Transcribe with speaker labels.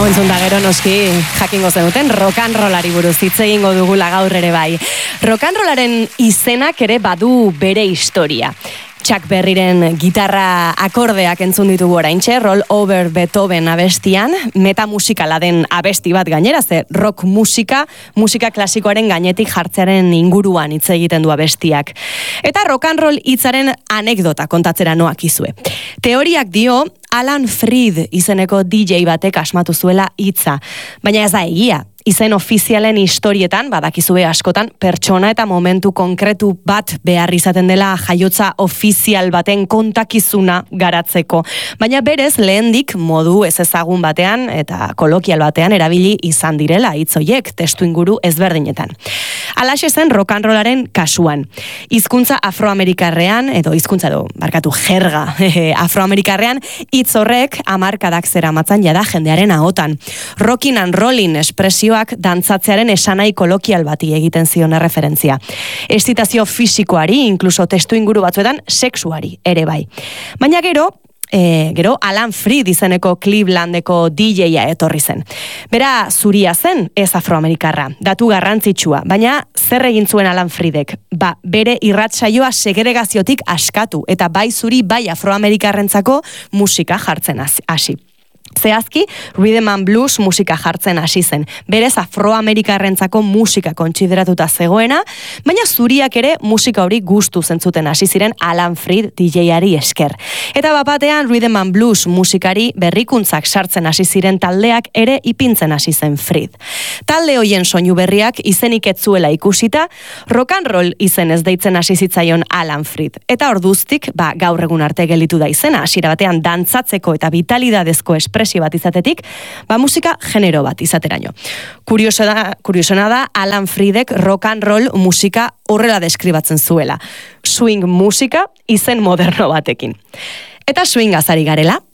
Speaker 1: Hau entzun da gero noski jakingo zenuten rock and rollari buruz hitz egingo dugula gaur ere bai. Rock and rollaren izenak ere badu bere historia. Chuck Berryren gitarra akordeak entzun ditugu oraintxe, Roll Over Beethoven abestian, metamusikala den abesti bat gainera, ze rock musika klasikoaren gainetik jartzearen inguruan hitz egiten du abestiak. Eta rock and roll hitzaren anekdota kontatzera noakizue. Teoriak dio Alan Freed izeneko DJ batek asmatu zuela hitza, baina ez da egia. Izen ofizialen historietan, badakizue askotan, pertsona eta momentu konkretu bat behar izaten dela jaiotza ofizial baten kontakizuna garatzeko. Baina berez lehendik modu ez ezagun batean eta kolokial batean erabili izan direla hitz horiek testu inguru ezberdinetan. Halaxe zen rock and rollaren kasuan. Hizkuntza afroamerikarrean, edo hizkuntza jerga afroamerikarrean, hitz horrek hamarkadak zeramatzan jada jendearen ahotan. Rockin' and rollin' espresio dantzatzearen esanai kolokial bati egiten zion referentzia. Excitazio fisikoari, inkluso testu inguru batzuetan, sexuari ere bai. Baina gero Alan Freed izeneko Clevelandeko DJ-a etorri zen. Bera zuria zen, ez afroamerikarra, datu garrantzitsua, baina zer egin zuen Alan Freedek? Bere irratsaioa segregaziotik askatu, eta bai zuri bai afroamerikarrentzako musika jartzen hasi. Zehazki, rhythm and blues musika jartzen hasi zen. Berez afroamerikarrentzako musika kontsideratuta zegoena, baina zuriak ere musika hori gustu zentzuten hasi ziren Alan Freed DJ-ari esker. Eta bapatean rhythm and blues musikari berrikuntzak sartzen hasi ziren taldeak ere ipintzen hasi zen Freed. Talde hoien soinu berriak izenik ez zuela ikusita, rock and roll izen ez deitzen hasi zitzaion Alan Freed. Eta orduztik, gaur egun arte gelditu da izena, hasiera batean dantzatzeko eta vitalidadezko espresio bat izatetik, musika genero bat izateraino. Kuriosona da Alan Freedek rock and roll musika horrela deskribatzen zuela. Swing musika izen moderno batekin. Eta swingaz ari garela,